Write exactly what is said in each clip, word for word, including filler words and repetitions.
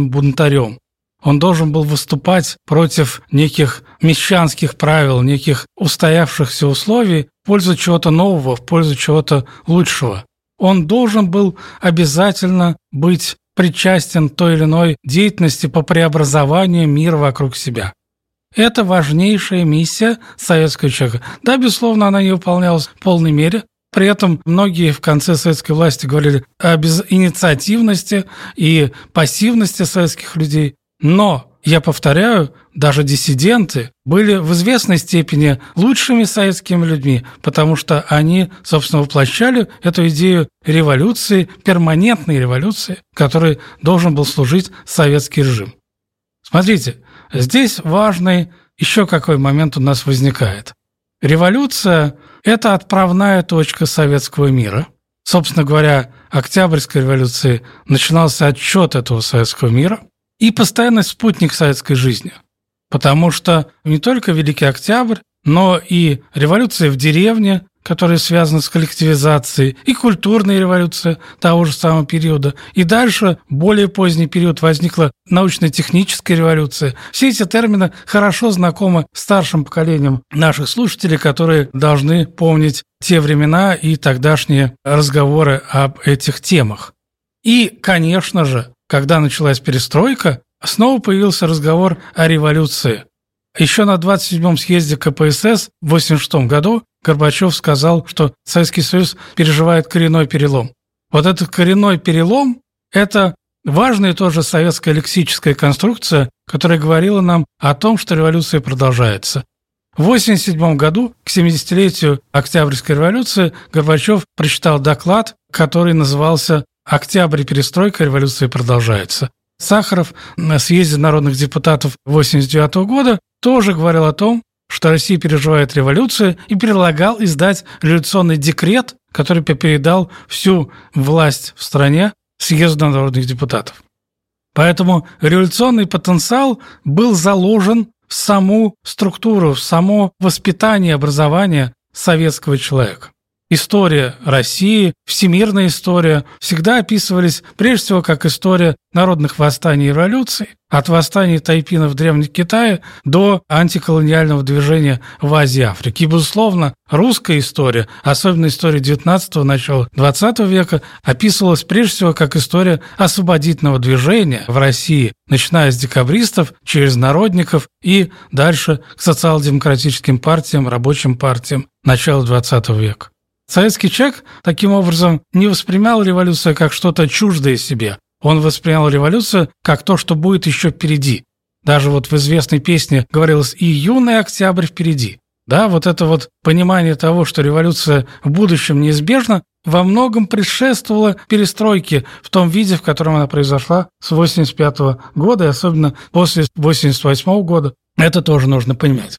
национальным бунтарем. Он должен был выступать против неких мещанских правил, неких устоявшихся условий в пользу чего-то нового, в пользу чего-то лучшего. Он должен был обязательно быть причастен к той или иной деятельности по преобразованию мира вокруг себя. Это важнейшая миссия советского человека. Да, безусловно, она не выполнялась в полной мере. При этом многие в конце советской власти говорили о безинициативности и пассивности советских людей. Но, я повторяю, даже диссиденты были в известной степени лучшими советскими людьми, потому что они, собственно, воплощали эту идею революции, перманентной революции, которой должен был служить советский режим. Смотрите, здесь важный еще какой момент у нас возникает. Революция – это отправная точка советского мира. Собственно говоря, Октябрьской революции начинался отсчет этого советского мира и постоянный спутник советской жизни. Потому что не только Великий Октябрь, но и революция в деревне, которая связана с коллективизацией, и культурная революция того же самого периода. И дальше, более поздний период, возникла научно-техническая революция. Все эти термины хорошо знакомы старшим поколениям наших слушателей, которые должны помнить те времена и тогдашние разговоры об этих темах. И, конечно же, когда началась перестройка, снова появился разговор о революции. Еще на двадцать седьмом съезде ка пэ эс эс в восемьдесят шестом году Горбачев сказал, что Советский Союз переживает коренной перелом. Вот этот коренной перелом – это важная тоже советская лексическая конструкция, которая говорила нам о том, что революция продолжается. В восемьдесят седьмом году, к семидесятилетию Октябрьской революции, Горбачев прочитал доклад, который назывался «Октябрь и перестройка, революция продолжается». Сахаров на съезде народных депутатов восемьдесят девятого года тоже говорил о том, что Россия переживает революцию, и предлагал издать революционный декрет, который передал всю власть в стране съезду народных депутатов. Поэтому революционный потенциал был заложен в саму структуру, в само воспитание, образование советского человека. История России, всемирная история всегда описывались прежде всего как история народных восстаний и революций, от восстаний тайпинов в Древнем Китае до антиколониального движения в Азии и Африке. И, безусловно, русская история, особенно история девятнадцатого, начала двадцатого века, описывалась прежде всего как история освободительного движения в России, начиная с декабристов, через народников и дальше к социал-демократическим партиям, рабочим партиям начала двадцатого века. Советский человек, таким образом, не воспринимал революцию как что-то чуждое себе. Он воспринял революцию как то, что будет еще впереди. Даже вот в известной песне говорилось «И юный октябрь впереди». Да, вот это вот понимание того, что революция в будущем неизбежна, во многом предшествовала перестройке в том виде, в котором она произошла с восемьдесят пятого года, и особенно после восемьдесят восьмого года. Это тоже нужно понимать.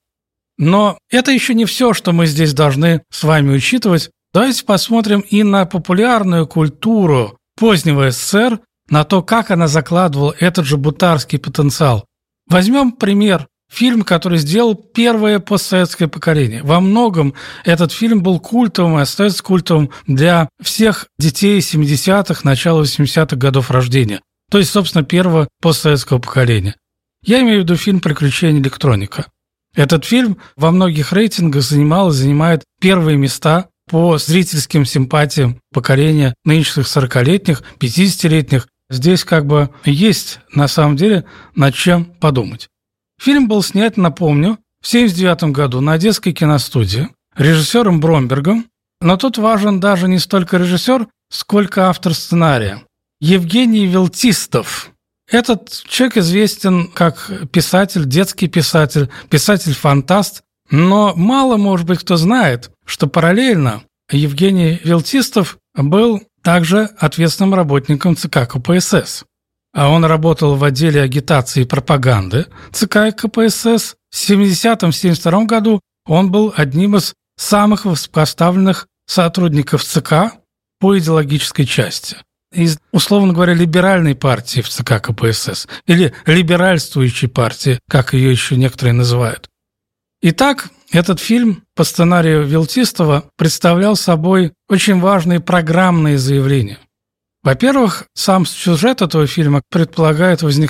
Но это еще не все, что мы здесь должны с вами учитывать. Давайте посмотрим и на популярную культуру позднего эс эс эс эр, на то, как она закладывала этот же бунтарский потенциал. Возьмем пример. Фильм, который сделал первое постсоветское поколение. Во многом этот фильм был культовым и остается культовым для всех детей семидесятых, начала восьмидесятых годов рождения. То есть, собственно, первого постсоветского поколения. Я имею в виду фильм «Приключения электроника». Этот фильм во многих рейтингах занимал и занимает первые места по зрительским симпатиям поколения нынешних сорокалетних, пятидесятилетних. Здесь как бы есть, на самом деле, над чем подумать. Фильм был снят, напомню, в семьдесят девятом году на Одесской киностудии режиссером Бромбергом, но тут важен даже не столько режиссер, сколько автор сценария. Евгений Велтистов. Этот человек известен как писатель, детский писатель, писатель-фантаст, но мало, может быть, кто знает, что параллельно Евгений Велтистов был также ответственным работником ЦК ка пэ эс эс. А он работал в отделе агитации и пропаганды ЦК ка пэ эс эс. В семидесятом — семьдесят втором году он был одним из самых высокопоставленных сотрудников ЦК по идеологической части. Из, условно говоря, либеральной партии в ЦК ка пэ эс эс, или либеральствующей партии, как ее еще некоторые называют. Итак, этот фильм по сценарию Велтистова представлял собой очень важные программные заявления. Во-первых, сам сюжет этого фильма предполагает возникновение